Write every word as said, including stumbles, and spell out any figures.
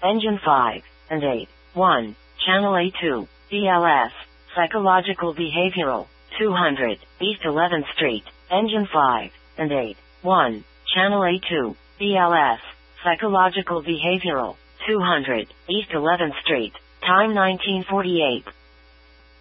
Engine five and eight. one. Channel A two, B L S, Psychological Behavioral, two hundred, East eleventh Street, Engine five and eight. one. Channel A two, B L S, Psychological Behavioral, two hundred, East eleventh Street, time nineteen forty-eight.